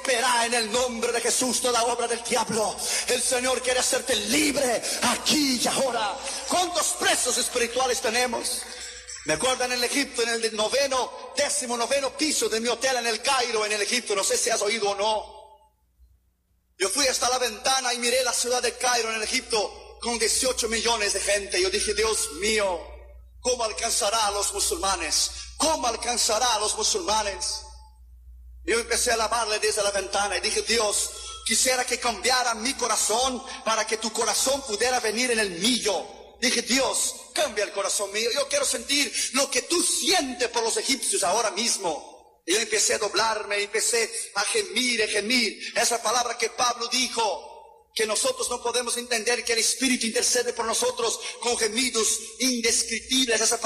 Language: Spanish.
romperá en el nombre de Jesús toda obra del diablo. El Señor quiere hacerte libre aquí y ahora. ¿Cuántos presos espirituales tenemos? Me acuerdo en el Egipto, en el 19º piso de mi hotel en el Cairo, en el Egipto. No sé si has oído o no. Yo fui hasta la ventana y miré la ciudad de Cairo en el Egipto con 18 millones de gente. Yo dije, Dios mío, ¿cómo alcanzará a los musulmanes? ¿Cómo alcanzará a los musulmanes? Yo empecé a alabarle desde la ventana y dije, Dios, quisiera que cambiara mi corazón para que tu corazón pudiera venir en el mío. Dije, Dios, cambia el corazón mío. Yo quiero sentir lo que tú sientes por los egipcios ahora mismo. Y yo empecé a doblarme, empecé a gemir, a gemir. Esa palabra que Pablo dijo, que nosotros no podemos entender, que el Espíritu intercede por nosotros con gemidos indescriptibles. Esa